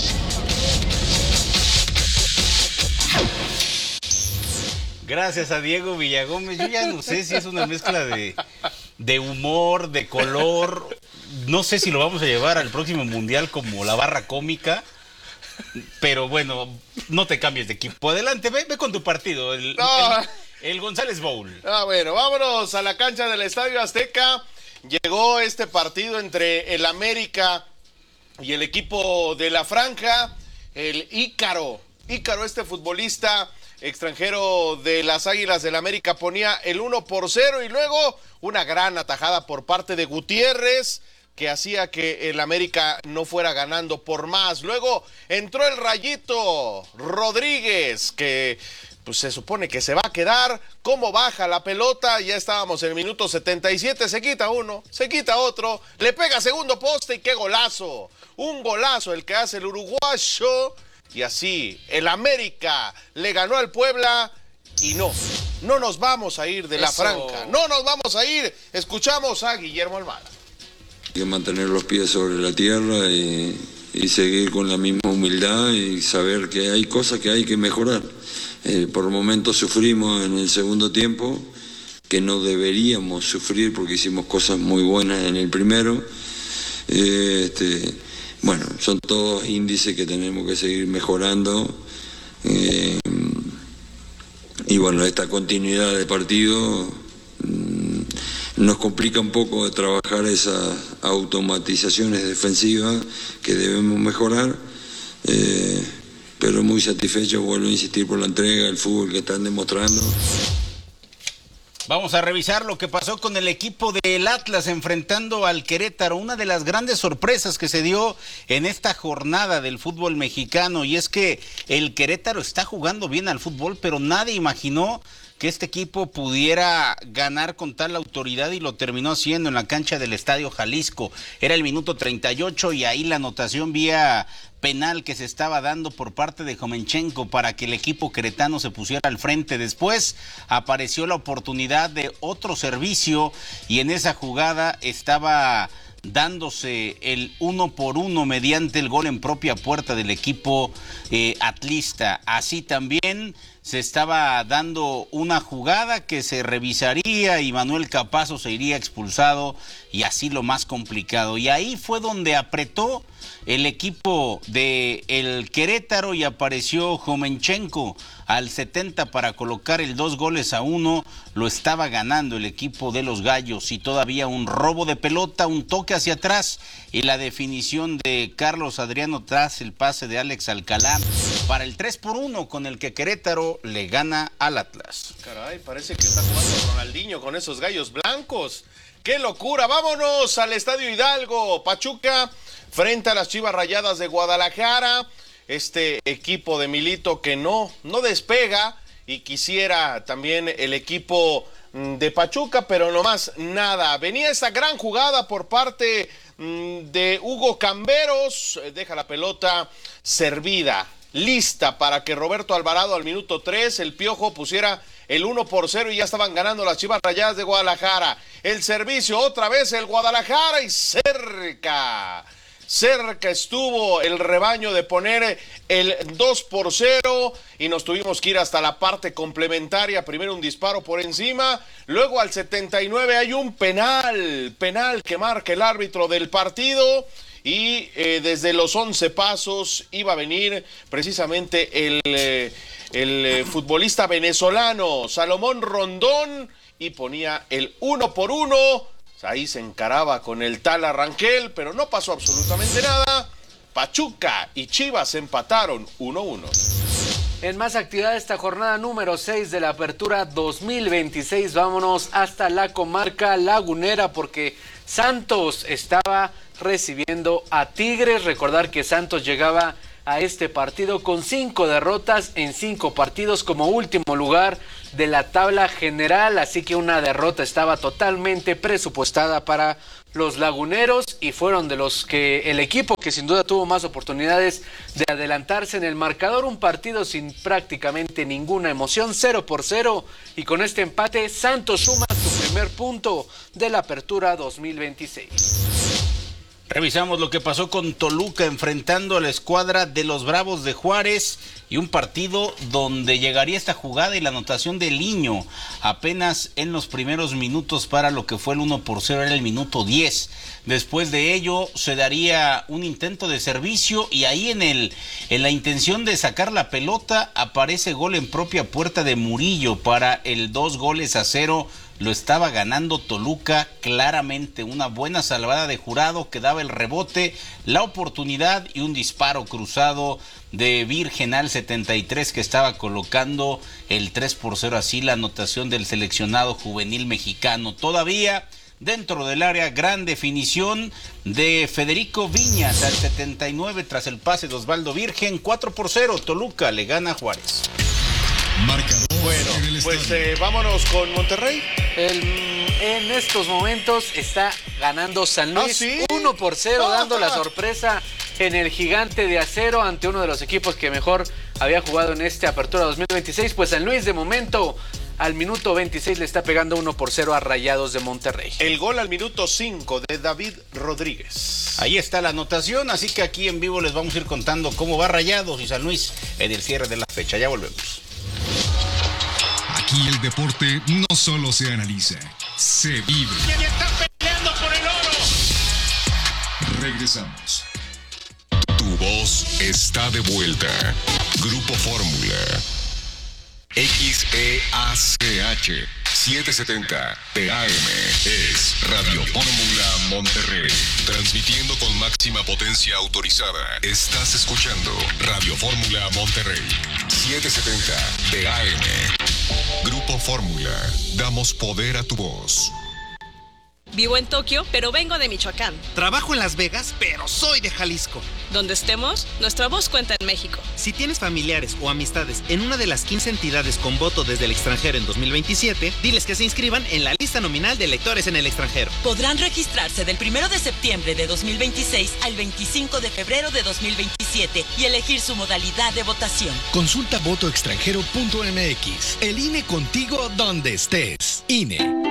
Gracias a Diego Villagómez. Yo ya no sé si es una mezcla de humor, de color. No sé si lo vamos a llevar al próximo mundial como la barra cómica. Pero bueno, no te cambies de equipo. Adelante, ve con tu partido. El González Bowl. Bueno, vámonos a la cancha del Estadio Azteca. Llegó este partido entre el América y el equipo de la Franja. El Ícaro, este futbolista extranjero de las Águilas del América, ponía el 1-0 y luego una gran atajada por parte de Gutiérrez que hacía que el América no fuera ganando por más. Luego entró el Rayito Rodríguez, que pues se supone que se va a quedar. Cómo baja la pelota, ya estábamos en el minuto 77, se quita uno, se quita otro, le pega segundo poste y qué golazo. Un golazo el que hace el uruguayo. Y así, el América le ganó al Puebla y no nos vamos a ir de la Franja, no nos vamos a ir. Escuchamos a Guillermo Almada. Hay que mantener los pies sobre la tierra y seguir con la misma humildad y saber que hay cosas que hay que mejorar. Por momentos sufrimos en el segundo tiempo, que no deberíamos sufrir porque hicimos cosas muy buenas en el primero. Bueno, son todos índices que tenemos que seguir mejorando. Y bueno, esta continuidad de partido nos complica un poco de trabajar esas automatizaciones defensivas que debemos mejorar. Pero muy satisfecho, vuelvo a insistir por la entrega, el fútbol que están demostrando. Vamos a revisar lo que pasó con el equipo del Atlas enfrentando al Querétaro, una de las grandes sorpresas que se dio en esta jornada del fútbol mexicano, y es que el Querétaro está jugando bien al fútbol, pero nadie imaginó que este equipo pudiera ganar con tal autoridad y lo terminó haciendo en la cancha del Estadio Jalisco. Era el minuto 38 y ahí la anotación vía penal que se estaba dando por parte de Jomenchenko para que el equipo queretano se pusiera al frente. Después apareció la oportunidad de otro servicio y en esa jugada estaba dándose el 1-1 mediante el gol en propia puerta del equipo atlista. Así también se estaba dando una jugada que se revisaría y Manuel Capazo se iría expulsado y así lo más complicado. Y ahí fue donde apretó el equipo de el Querétaro y apareció Jomenchenko al 70 para colocar el 2-1. Lo estaba ganando el equipo de los Gallos y todavía un robo de pelota, un toque hacia atrás y la definición de Carlos Adriano tras el pase de Alex Alcalá para el 3-1 con el que Querétaro le gana al Atlas. Caray, parece que está jugando Ronaldinho con esos Gallos blancos. ¡Qué locura! Vámonos al Estadio Hidalgo. Pachuca frente a las Chivas Rayadas de Guadalajara. Este equipo de Milito que no despega y quisiera también el equipo de Pachuca, pero nomás nada. Venía esa gran jugada por parte de Hugo Camberos. Deja la pelota servida, lista para que Roberto Alvarado al minuto 3, el Piojo pusiera el 1-0 y ya estaban ganando las Chivas Rayadas de Guadalajara. El servicio otra vez el Guadalajara y cerca estuvo el rebaño de poner el 2-0 y nos tuvimos que ir hasta la parte complementaria. Primero un disparo por encima, luego al 79 hay un penal que marca el árbitro del partido. Y desde los 11 pasos iba a venir precisamente el futbolista venezolano Salomón Rondón y ponía el 1-1. Ahí se encaraba con el Tala Rangel, pero no pasó absolutamente nada. Pachuca y Chivas empataron 1-1. En más actividad de esta jornada número 6 de la Apertura 2026, vámonos hasta la comarca lagunera porque Santos estaba recibiendo a Tigres. Recordar que Santos llegaba a este partido con 5 derrotas en 5 partidos como último lugar de la tabla general, así que una derrota estaba totalmente presupuestada para los laguneros y fueron de los que el equipo que sin duda tuvo más oportunidades de adelantarse en el marcador. Un partido sin prácticamente ninguna emoción, 0-0, y con este empate Santos suma su primer punto de la Apertura 2026. Revisamos lo que pasó con Toluca enfrentando a la escuadra de los Bravos de Juárez y un partido donde llegaría esta jugada y la anotación de Liño apenas en los primeros minutos para lo que fue el 1-0, era el minuto 10. Después de ello se daría un intento de servicio y ahí en la intención de sacar la pelota aparece gol en propia puerta de Murillo para el 2-0. Lo estaba ganando Toluca claramente, una buena salvada de Jurado que daba el rebote, la oportunidad y un disparo cruzado de Virgen al 73 que estaba colocando el 3-0, así la anotación del seleccionado juvenil mexicano. Todavía dentro del área, gran definición de Federico Viñas al 79 tras el pase de Osvaldo Virgen. 4-0, Toluca le gana a Juárez. Marcador. Bueno, pues vámonos con Monterrey. En estos momentos está ganando San Luis 1-0, dando la sorpresa en el Gigante de Acero ante uno de los equipos que mejor había jugado en esta Apertura 2026. Pues San Luis de momento al minuto 26 le está pegando 1-0 a Rayados de Monterrey. El gol al minuto 5 de David Rodríguez. Ahí está la anotación, así que aquí en vivo les vamos a ir contando cómo va Rayados y San Luis en el cierre de la fecha. Ya volvemos. Aquí el deporte no solo se analiza, se vive. ¡Y están peleando por el oro! Regresamos. Tu voz está de vuelta. Grupo Fórmula. XEACH 770 AM es Radio Fórmula Monterrey. Transmitiendo con máxima potencia autorizada. Estás escuchando Radio Fórmula Monterrey 770 AM. Grupo Fórmula. Damos poder a tu voz. Vivo en Tokio, pero vengo de Michoacán. Trabajo en Las Vegas, pero soy de Jalisco. Donde estemos, nuestra voz cuenta en México. Si tienes familiares o amistades en una de las 15 entidades con voto desde el extranjero en 2027, diles que se inscriban en la lista nominal de electores en el extranjero. Podrán registrarse del 1 de septiembre de 2026 al 25 de febrero de 2027 y elegir su modalidad de votación. Consulta votoextranjero.mx. El INE contigo donde estés. INE.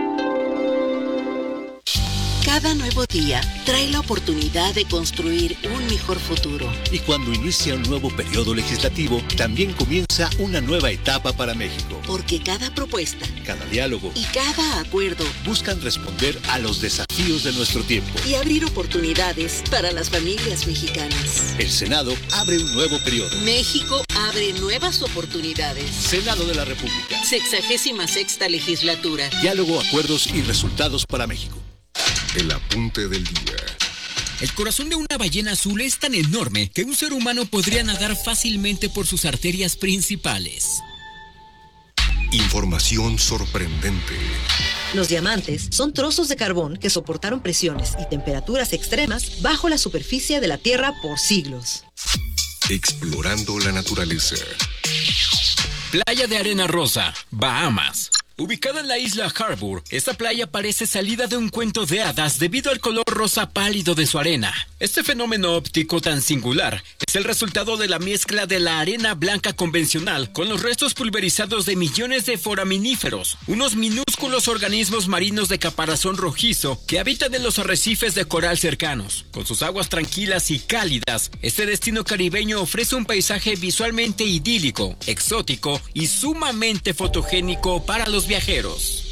Cada nuevo día trae la oportunidad de construir un mejor futuro. Y cuando inicia un nuevo periodo legislativo, también comienza una nueva etapa para México. Porque cada propuesta, cada diálogo y cada acuerdo buscan responder a los desafíos de nuestro tiempo y abrir oportunidades para las familias mexicanas. El Senado abre un nuevo periodo. México abre nuevas oportunidades. Senado de la República. 66ª legislatura. Diálogo, acuerdos y resultados para México. El apunte del día. El corazón de una ballena azul es tan enorme que un ser humano podría nadar fácilmente por sus arterias principales. Información sorprendente. Los diamantes son trozos de carbón que soportaron presiones y temperaturas extremas bajo la superficie de la Tierra por siglos. Explorando la naturaleza. Playa de Arena Rosa, Bahamas. Ubicada en la isla Harbour, esta playa parece salida de un cuento de hadas debido al color rosa pálido de su arena. Este fenómeno óptico tan singular es el resultado de la mezcla de la arena blanca convencional con los restos pulverizados de millones de foraminíferos, unos minúsculos organismos marinos de caparazón rojizo que habitan en los arrecifes de coral cercanos. Con sus aguas tranquilas y cálidas, este destino caribeño ofrece un paisaje visualmente idílico, exótico y sumamente fotogénico para los viajeros.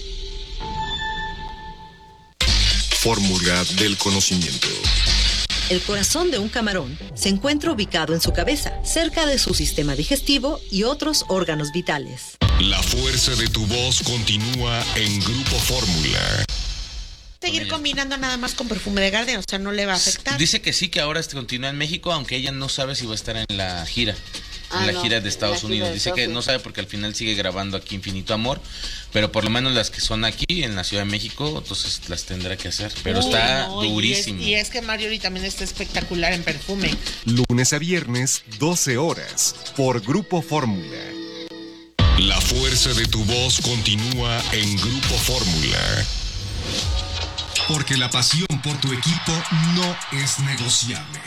Fórmula del conocimiento. El corazón de un camarón se encuentra ubicado en su cabeza, cerca de su sistema digestivo y otros órganos vitales. La fuerza de tu voz continúa en Grupo Fórmula. seguir combinando nada más con perfume de Garden, o sea, no le va a afectar. Dice que sí, que ahora continúa en México, aunque ella no sabe si va a estar en la gira. Gira de Estados Unidos. Dice que no sabe porque al final sigue grabando aquí Infinito Amor, pero por lo menos las que son aquí en la Ciudad de México, entonces las tendrá que hacer. Pero está durísimo. Y es que Marjorie también está espectacular en perfume. Lunes a viernes, 12 horas, por Grupo Fórmula. La fuerza de tu voz continúa en Grupo Fórmula. Porque la pasión por tu equipo no es negociable.